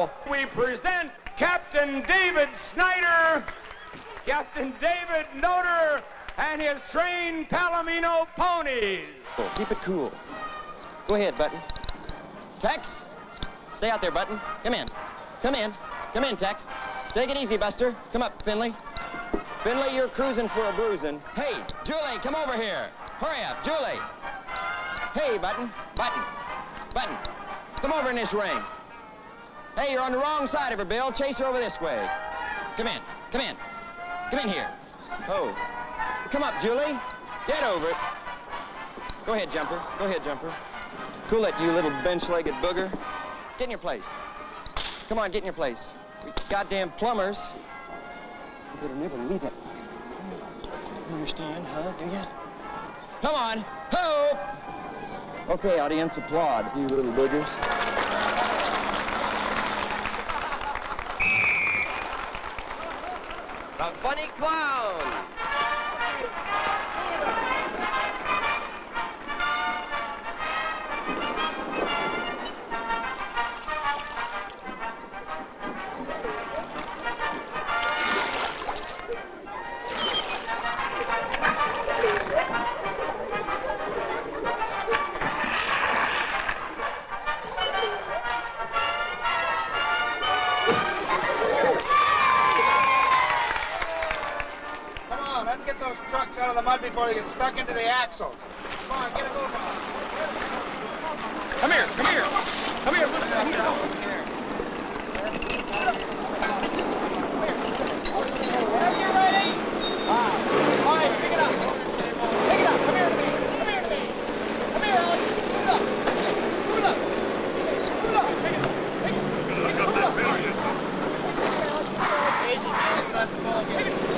now we present Captain David Snyder, Captain David Noter, and his trained Palomino ponies. Keep it cool. Go ahead, Button. Tex, stay out there, Button. Come in. Come in. Come in, Tex. Take it easy, Buster. Come up, Finley. Finley, you're cruising for a bruising. Hey, Julie, come over here. Hurry up, Julie. Hey, Button. Button. Button. Come over in this ring. Hey, you're on the wrong side of her, Bill. Chase her over this way. Come in. Come in. Come in here. Oh. Come up, Julie. Get over it. Go ahead, Jumper. Go ahead, Jumper. Cool it, you little bench-legged booger. Get in your place. Come on, get in your place. We goddamn plumbers. You better never leave it. You understand, huh? Do you? Come on. Ho! Okay, audience, applaud, you little boogers. The Funny Clown. Let's get those trucks out of the mud before they get stuck into the axles. Come on, get a move on. Come here, come here. Come here, listen. Come here. Are you ready? All right, pick it up. Pick it up. Come here to me. Come here to me. Come here, Alex. Move it up. Move it up. Move it up. Take it. Take it. Take it. Move it up. Easy, man. Let the ball get it.